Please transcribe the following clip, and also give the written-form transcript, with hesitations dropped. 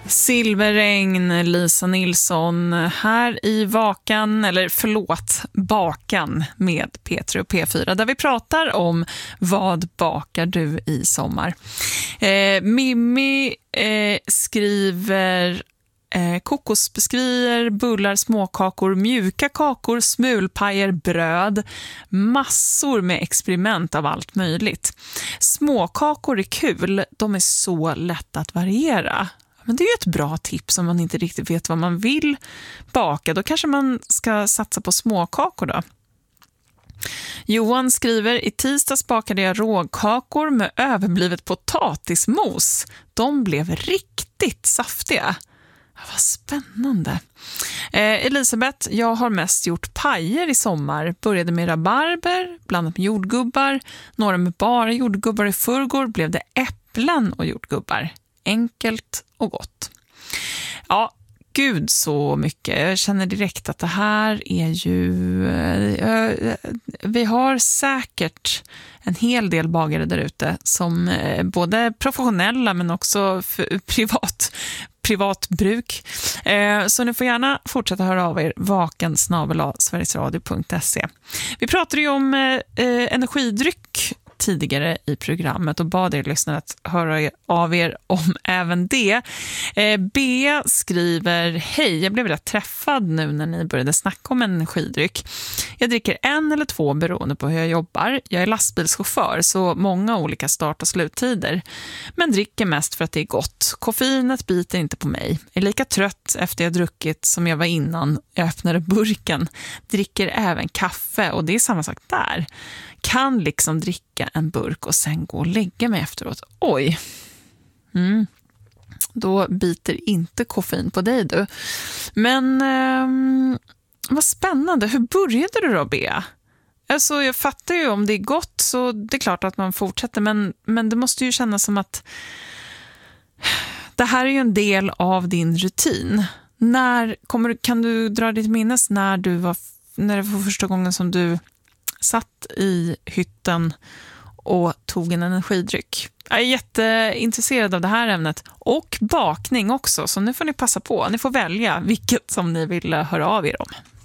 Silverregn, Lisa Nilsson här i Bakan med P3 och P4 där vi pratar om vad bakar du i sommar. Mimmi skriver kokosbiskvier, bullar, småkakor, mjuka kakor, smulpajer, bröd, massor med experiment av allt möjligt. Småkakor är kul, de är så lätta att variera. Men det är ju ett bra tips om man inte riktigt vet vad man vill baka. Då kanske man ska satsa på småkakor då. Johan skriver, i tisdags bakade jag rågkakor med överblivet potatismos. De blev riktigt saftiga. Vad spännande. Elisabeth, jag har mest gjort pajer i sommar. Började med rabarber, blandat med jordgubbar. Några med bara jordgubbar. I förrgår blev det äpplen och jordgubbar. Enkelt och gott. Ja, gud så mycket. Jag känner direkt att det här är ju... vi har säkert en hel del bagare där ute som både professionella men också privat bruk. Så ni får gärna fortsätta höra av er vaken@sverigesradio.se. Vi pratade ju om energidryck tidigare i programmet och bad er lyssnare att höra av er om även det. Bea skriver, hej, jag blev rätt träffad nu när ni började snacka om energidryck. Jag dricker 1 eller 2 beroende på hur jag jobbar. Jag är lastbilschaufför så många olika start- och sluttider. Men dricker mest för att det är gott. Koffeinet biter inte på mig. Jag är lika trött efter jag druckit som jag var innan jag öppnade burken. Dricker även kaffe och det är samma sak där. Kan liksom dricka en burk och sen gå och lägga mig efteråt. Oj. Då biter inte koffein på dig du. Men vad spännande. Hur började du då, Bea? Alltså jag fattar ju om det är gott så det är klart att man fortsätter. Men det måste ju kännas som att det här är ju en del av din rutin. Kan du dra ditt minnes när det var första gången som du satt i hytten och tog en energidryck? Jag är jätteintresserad av det här ämnet och bakning också, så nu får ni passa på. Ni får välja vilket som ni vill höra av er om.